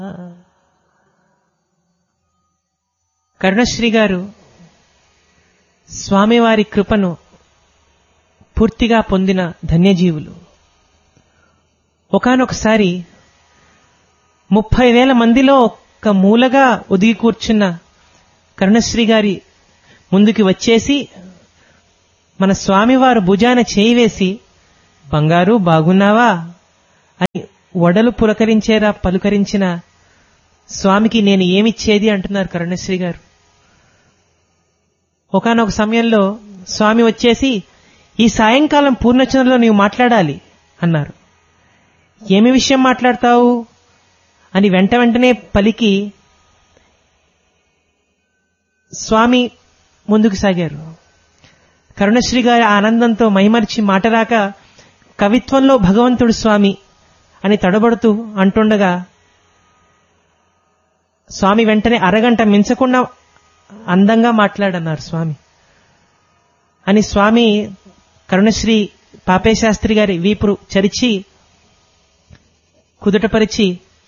కరుణశ్రీ గారు స్వామివారి కృపను పూర్తిగా పొందిన ధన్యజీవులు. ఒకానొకసారి 30,000 మందిలో ఒక్క మూలగా ఒదిగి కూర్చున్న కరుణశ్రీ గారి ముందుకి వచ్చేసి మన స్వామివారు భుజాన చేయి వేసి, బంగారు బాగున్నావా అని వడలు పులకరించేలా పలుకరించిన స్వామికి నేను ఏమిచ్చేది అంటున్నారు కరుణశ్రీ గారు. ఒకానొక సమయంలో స్వామి వచ్చేసి, ఈ సాయంకాలం పూర్ణచంద్రలో నీవు మాట్లాడాలి అన్నారు. ఏమి విషయం మాట్లాడతావు అని వెంటనే పలికి స్వామి ముందుకు సాగారు. కరుణశ్రీ గారి ఆనందంతో మైమరిచి మాటరాక, కవిత్వంలో భగవంతుడు స్వామి అని తడబడుతూ అంటుండగా స్వామి వెంటనే అరగంట మించకుండా అందంగా మాట్లాడన్నారు స్వామి అని స్వామి కరుణశ్రీ పాపేశాస్త్రి గారి వీపురు చరిచి కుదుటపరిచి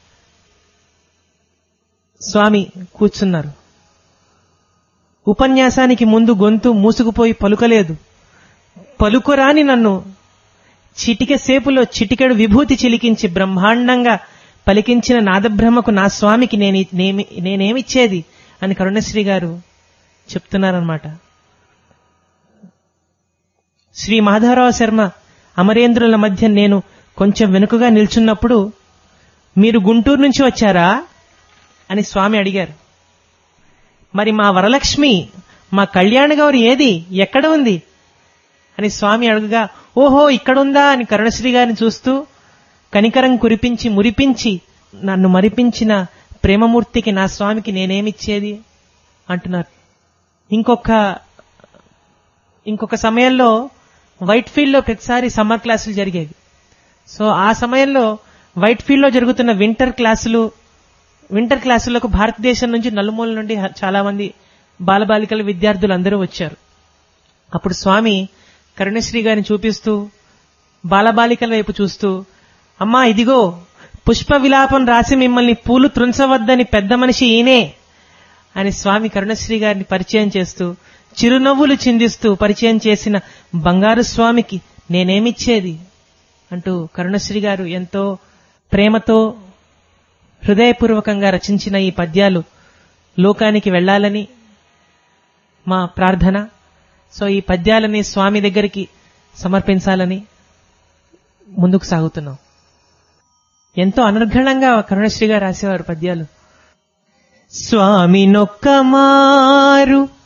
స్వామి కూర్చున్నారు. ఉపన్యాసానికి ముందు గొంతు మూసుకుపోయి పలుకలేదు. పలుకురాని నన్ను చిటికె సేపులో చిటికెడు విభూతి చిలికించి బ్రహ్మాండంగా పలికించిన నాదబ్రహ్మకు నా స్వామికి నేనేమిచ్చేది అని కరుణశ్రీ గారు చెప్తున్నారన్నమాట. శ్రీ మాధవరావు శర్మ అమరేంద్రుల మధ్య నేను కొంచెం వెనుకగా నిల్చున్నప్పుడు, మీరు గుంటూరు నుంచి వచ్చారా అని స్వామి అడిగారు. మరి మా వరలక్ష్మి, మా కళ్యాణ గౌరి ఏది, ఎక్కడ ఉంది అని స్వామి అడుగుగా, ఓహో ఇక్కడుందా అని కరుణశ్రీ గారిని చూస్తూ కనికరం కురిపించి మురిపించి నన్ను మరిపించిన ప్రేమమూర్తికి నా స్వామికి నేనేమిచ్చేది అంటున్నారు. ఇంకొక సమయంలో వైట్ ఫీల్డ్ లో ప్రతిసారి సమ్మర్ క్లాసులు జరిగేవి. సో ఆ సమయంలో వైట్ ఫీల్డ్ లో జరుగుతున్న వింటర్ క్లాసులకు భారతదేశం నుంచి నలుమూల నుండి చాలా మంది బాలబాలికల విద్యార్థులు అందరూ వచ్చారు. అప్పుడు స్వామి కరుణశ్రీ గారిని చూపిస్తూ బాలబాలికల వైపు చూస్తూ, అమ్మా ఇదిగో పుష్ప విలాపం రాసి మిమ్మల్ని పూలు త్రుంచవద్దని పెద్ద మనిషి ఈయనే అని స్వామి కరుణశ్రీ గారిని పరిచయం చేస్తూ చిరునవ్వులు చిందిస్తూ పరిచయం చేసిన బంగారు స్వామికి నేనేమిచ్చేది అంటూ కరుణశ్రీ గారు ఎంతో ప్రేమతో హృదయపూర్వకంగా రచించిన ఈ పద్యాలు లోకానికి వెళ్లాలని మా ప్రార్థన. సో ఈ పద్యాలని స్వామి దగ్గరికి సమర్పించాలని ముందుకు సాగుతున్నాం. ఎంతో అనర్ఘళంగా కరుణశ్రీ గారు రాసేవారు పద్యాలు. స్వామి నొక్క మారు